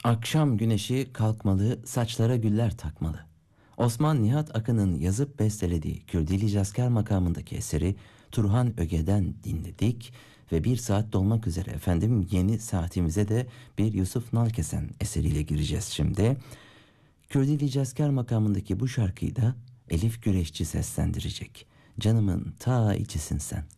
Akşam güneşi kalkmalı, saçlara güller takmalı. Osman Nihat Akın'ın yazıp bestelediği Kürdili Cazker makamındaki eseri Turhan Öge'den dinledik ve bir saat dolmak üzere efendim yeni saatimize de bir Yusuf Nalkesen eseriyle gireceğiz şimdi. Kürdili Cazker makamındaki bu şarkıyı da Elif Güreşçi seslendirecek. Canımın ta içisin sen.